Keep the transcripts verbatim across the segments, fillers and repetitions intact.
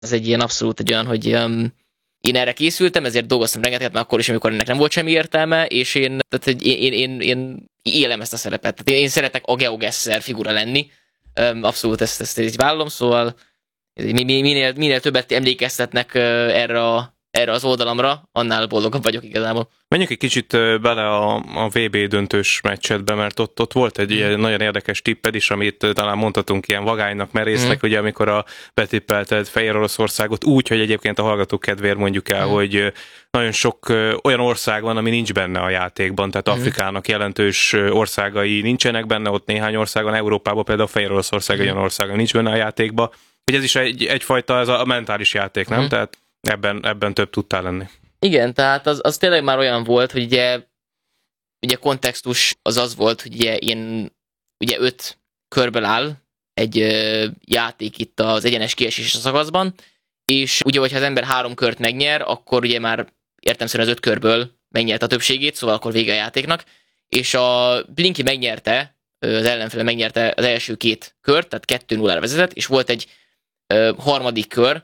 ez egy ilyen abszolút egy olyan, hogy um, én erre készültem, ezért dolgoztam rengeteget, már akkor is, amikor ennek nem volt semmi értelme, és én, tehát, hogy én, én, én, én élem ezt a szerepet. Tehát én, én szeretek a GeoGuessr figura lenni, um, abszolút ezt, ezt így vállalom, szóval minél, minél többet emlékeztetnek uh, erre, a, erre az oldalamra, annál boldogabb vagyok igazából. Menjünk egy kicsit bele a, a vé bé döntős meccsetbe, mert ott, ott volt egy ilyen nagyon érdekes tipped is, amit talán mondhatunk ilyen vagánynak, merésznek, mm. ugye amikor a betippelted Fehér Oroszországot úgy, hogy egyébként a hallgatók kedvéért mondjuk el, mm. hogy nagyon sok olyan ország van, ami nincs benne a játékban, tehát mm. Afrikának jelentős országai nincsenek benne, ott néhány ország van, Európában például Fehér Oroszország mm. olyan ország nincs benne a játékban, hogy ez is egy, egyfajta ez a mentális játék, nem? Mm. Tehát ebben, ebben több tudtál lenni. Igen, tehát az, az tényleg már olyan volt, hogy ugye, ugye kontextus az az volt, hogy ugye ilyen ugye öt körből áll egy ö, játék itt az egyenes kiesés szakaszban, és ugye, hogyha az ember három kört megnyer, akkor ugye már értelemszerűen az öt körből megnyerte a többségét, szóval akkor vége a játéknak, és a Blinky megnyerte, az ellenfele megnyerte az első két kört, tehát kettő nullára vezetett, és volt egy ö, harmadik kör,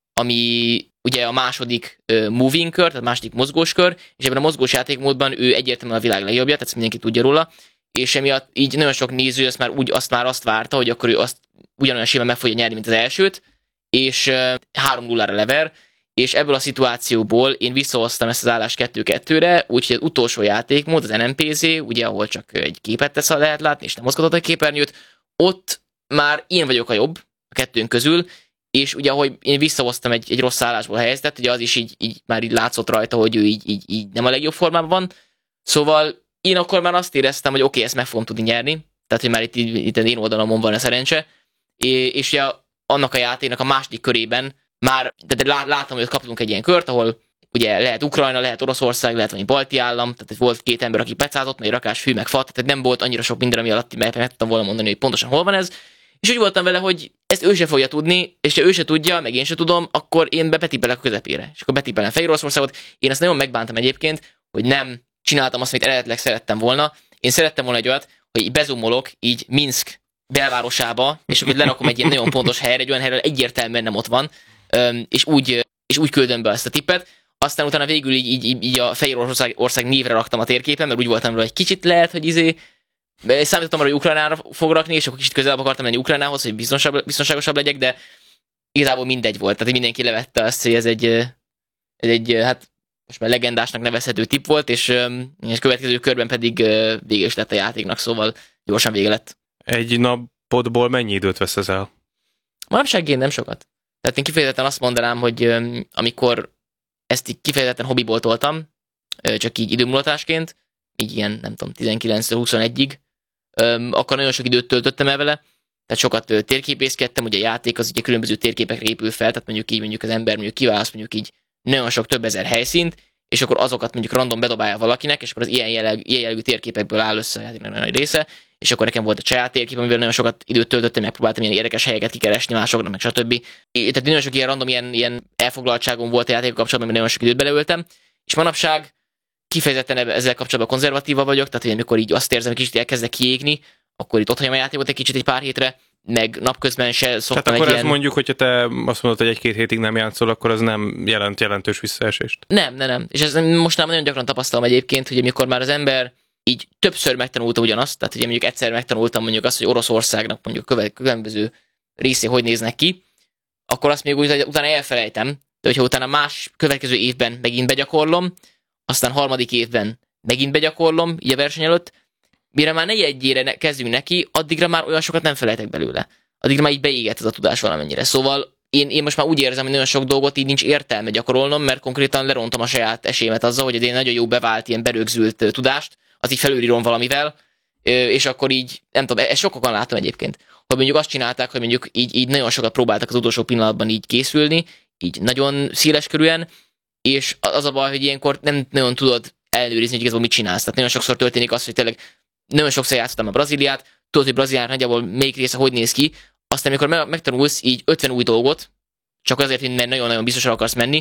ami ugye a második uh, moving kör, tehát a második mozgós kör, és ebben a mozgós játékmódban ő egyértelműen a világ legjobbja, tehát ezt mindenki tudja róla, és emiatt így nagyon sok néző azt már, úgy, azt már azt várta, hogy akkor ő azt ugyanolyan simán meg fogja nyerni, mint az elsőt, és uh, három nullára lever, és ebből a szituációból én visszahoztam ezt az állást kettő kettőre, úgyhogy az utolsó játékmód, az en em pé zé, ugye, ahol csak egy képet tesz, lehet látni, és nem mozgatott a képernyőt, ott már én vagyok a jobb a kettőnk közül, és ugye, ahogy én visszahoztam egy, egy rossz állásból helyzetet, ugye az is így, így már így látszott rajta, hogy ő így, így, így nem a legjobb formában van. Szóval én akkor már azt éreztem, hogy oké, okay, ezt meg fogom tudni nyerni, tehát hogy már itt, itt én oldalamon van a szerencse, és, és ugye annak a játéknak a második körében már, de láttam, hogy kaptunk egy ilyen kört, ahol ugye lehet Ukrajna, lehet Oroszország, lehet valami balti állam, tehát volt két ember, aki pecázott, meg rakás, fű, meg fa, tehát nem volt annyira sok minden, ami alatt meg tudtam volna mondani, hogy pontosan hol van ez. És úgy voltam vele, hogy ezt ő se fogja tudni, és ha ő se tudja, meg én se tudom, akkor én betippelek a közepére. És akkor betippelem Fehér Oroszországot. Én ezt nagyon megbántam egyébként, hogy nem csináltam azt, amit eredetileg szerettem volna. Én szerettem volna egy olyat, hogy bezumolok így Minszk belvárosába, és akkor lerakom egy ilyen nagyon pontos helyre, egy olyan helyre, egyértelműen nem ott van, és úgy, és úgy küldöm be ezt a tippet. Aztán utána végül így, így, így a Fehér Oroszország ország névre raktam a térképen, mert úgy voltam vele, hogy kicsit lehet, hogy izé számítottam arra, hogy Ukrajnára fog rakni, és akkor kicsit közelebb akartam menni Ukrajnához, hogy biztonságosabb legyek, de igazából mindegy volt. Tehát mindenki levette azt, hogy ez egy, ez egy hát most már legendásnak nevezhető tipp volt, és, és következő körben pedig vége is lett a játéknak, szóval gyorsan vége lett. Egy napodból mennyi időt vesz el? Manapság én nem sokat. Tehát én kifejezetten azt mondanám, hogy amikor ezt így kifejezetten hobbiból toltam, csak így időmulatásként, így ilyen, nem tudom, tizenkilenctől huszonegyig, Öm, akkor nagyon sok időt töltöttem el vele, tehát sokat ö, térképészkedtem, ugye a játék az ugye különböző térképekre épül fel, tehát mondjuk így mondjuk az ember mondjuk kiválaszt mondjuk így nagyon sok több ezer helyszínt, és akkor azokat mondjuk random bedobálja valakinek, és akkor az ilyen, jelleg, ilyen jellegű térképekből áll össze a játék nagyon nagy része, és akkor nekem volt a saját térkép, amivel nagyon sokat időt töltöttem, megpróbáltam ilyen érdekes helyeket kikeresni másoknak, meg stb. Tehát nagyon sok ilyen random, ilyen, ilyen elfoglaltságom volt a játékkal kapcsolatban, mert nagyon sok időt beleöltem, és manapság kifejezetten ezzel kapcsolatban konzervatíva vagyok, tehát hogy amikor így azt érzem, hogy kicsit elkezdek kiégni, akkor itt ott hagyom a játékot egy kicsit egy pár hétre, meg napközben se szoktam tehát akkor egy ez ilyen... mondjuk, hogyha te azt mondod, hogy egy-két hétig nem játszol, akkor az nem jelent jelentős visszaesést? Nem, nem, nem. És ez most már nagyon gyakran tapasztalom egyébként, hogy amikor már az ember így többször megtanulta ugyanazt, tehát ugye mondjuk egyszer megtanultam mondjuk azt, hogy Oroszországnak mondjuk különböző részé hogy néznek ki, akkor azt még úgy, utána elfelejtem, de hogyha utána más következő évben megint begyakorlom, aztán harmadik évben megint begyakorlom, így a verseny előtt, mire már negyedjére kezdünk neki, addigra már olyan sokat nem felejtek belőle. Addigra már így beégett ez a tudás valamennyire. Szóval én, én most már úgy érzem, hogy nagyon sok dolgot így nincs értelme gyakorolnom, mert konkrétan lerontom a saját esélyemet azzal, hogy egy nagyon jó bevált, ilyen berögzült tudást, az így felülírom valamivel, és akkor így, nem tudom, ezt sokan látom egyébként, hogy mondjuk azt csinálták, hogy mondjuk így, így nagyon sokat próbáltak az utolsó pillanatban így készülni, így nagyon széleskörűen, és az a baj, hogy ilyenkor nem nagyon tudod ellenőrizni, hogy igazából mit csinálsz. Tehát nagyon sokszor történik az, hogy tényleg nagyon sokszor játszottam a Brazíliát, tudod, hogy Brazíliának nagyjából melyik része hogy néz ki, aztán amikor megtanulsz így ötven új dolgot, csak azért, mert nagyon-nagyon biztosan akarsz menni,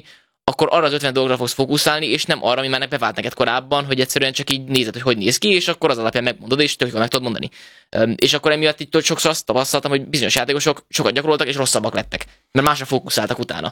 akkor arra az ötven dologra fogsz fókuszálni, és nem arra, ami már bevált neked korábban, hogy egyszerűen csak így nézed, hogy hogy néz ki, és akkor az alapján megmondod, és tök jól meg tudod mondani. És akkor emiatt itt sokszor azt tapasztaltam, hogy bizonyos játékosok sokat gyakoroltak, és rosszabbak lettek, mert másra fókuszáltak utána.